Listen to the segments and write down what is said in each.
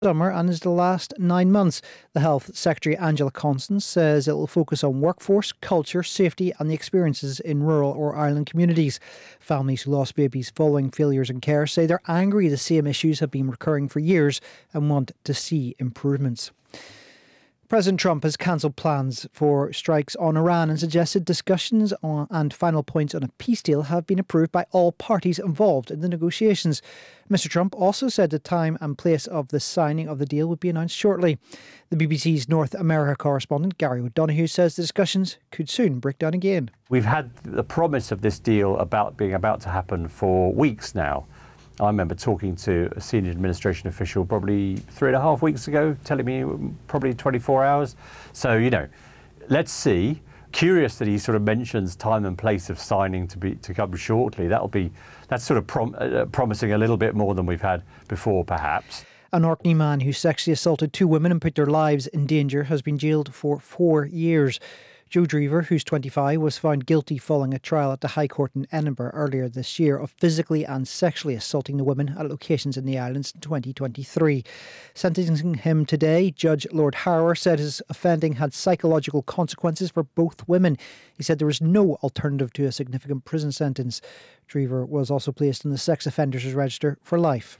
summer and is the last 9 months. The Health Secretary Angela Constance says it will focus on workforce, culture, safety and the experiences in rural or island communities. Families who lost babies following failures in care say they're angry the same issues have been recurring for years and want to see improvements. President Trump has cancelled plans for strikes on Iran and suggested discussions on and final points on a peace deal have been approved by all parties involved in the negotiations. Mr. Trump also said the time and place of the signing of the deal would be announced shortly. The BBC's North America correspondent Gary O'Donoghue says the discussions could soon break down again. We've had the promise of this deal about to happen for weeks now. I remember talking to a senior administration official probably 3.5 weeks ago, telling me probably 24 hours. So, let's see. Curious that he sort of mentions time and place of signing to come shortly. That's sort of promising a little bit more than we've had before, perhaps. An Orkney man who sexually assaulted 2 women and put their lives in danger has been jailed for 4 years. Joe Drever, who's 25, was found guilty following a trial at the High Court in Edinburgh earlier this year of physically and sexually assaulting the women at locations in the islands in 2023. Sentencing him today, Judge Lord Harrower said his offending had psychological consequences for both women. He said there was no alternative to a significant prison sentence. Drever was also placed in the sex offenders register for life.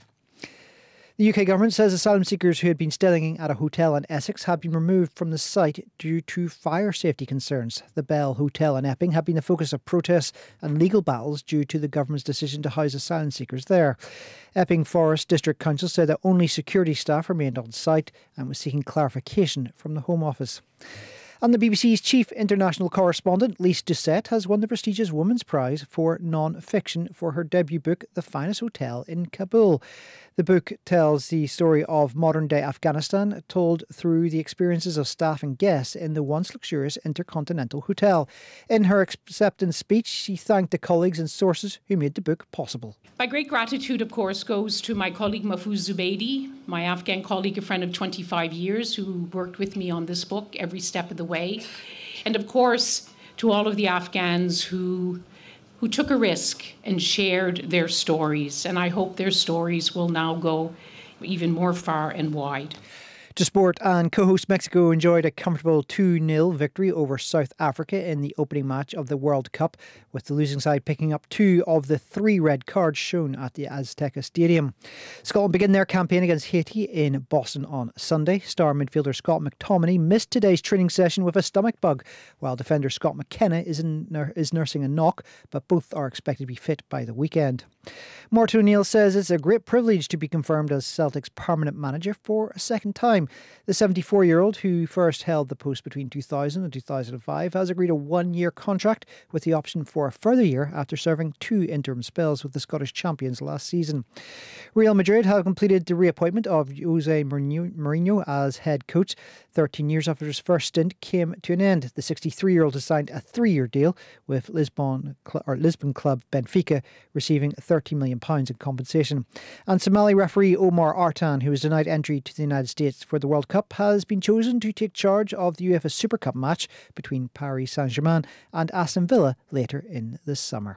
The UK government says asylum seekers who had been staying at a hotel in Essex have been removed from the site due to fire safety concerns. The Bell Hotel in Epping had been the focus of protests and legal battles due to the government's decision to house asylum seekers there. Epping Forest District Council said that only security staff remained on site and was seeking clarification from the Home Office. And the BBC's chief international correspondent, Lise Doucette, has won the prestigious Women's Prize for non-fiction for her debut book, The Finest Hotel in Kabul. The book tells the story of modern-day Afghanistan, told through the experiences of staff and guests in the once luxurious Intercontinental Hotel. In her acceptance speech, she thanked the colleagues and sources who made the book possible. My great gratitude, of course, goes to my colleague Mahfouz Zubeidi, my Afghan colleague, a friend of 25 years, who worked with me on this book every step of the way. And of course, to all of the Afghans who took a risk and shared their stories. And I hope their stories will now go even more far and wide. To sport, and co-host Mexico enjoyed a comfortable 2-0 victory over South Africa in the opening match of the World Cup, with the losing side picking up 2 of the 3 red cards shown at the Azteca Stadium. Scotland begin their campaign against Haiti in Boston on Sunday. Star midfielder Scott McTominay missed today's training session with a stomach bug, while defender Scott McKenna is nursing a knock, but both are expected to be fit by the weekend. Martin O'Neill says it's a great privilege to be confirmed as Celtic's permanent manager for a second time. The 74-year-old, who first held the post between 2000 and 2005, has agreed a 1-year contract with the option for a further year after serving 2 interim spells with the Scottish champions last season. Real Madrid have completed the reappointment of Jose Mourinho as head coach. 13 years after his first stint came to an end. The 63-year-old has signed a 3-year deal with Lisbon club Benfica, receiving £30 million in compensation. And Somali referee Omar Artan, who was denied entry to the United States for the World Cup, has been chosen to take charge of the UEFA Super Cup match between Paris Saint-Germain and Aston Villa later in the summer.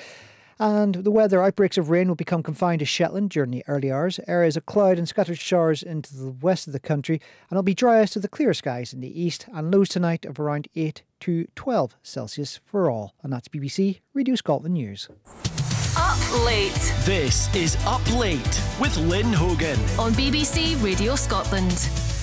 And the weather, outbreaks of rain will become confined to Shetland during the early hours. Areas of cloud and scattered showers into the west of the country, and it'll be driest to the clear skies in the east, and lows tonight of around 8 to 12 Celsius for all. And that's BBC Radio Scotland News. Up Late. This is Up Late with Lynn Hogan on BBC Radio Scotland.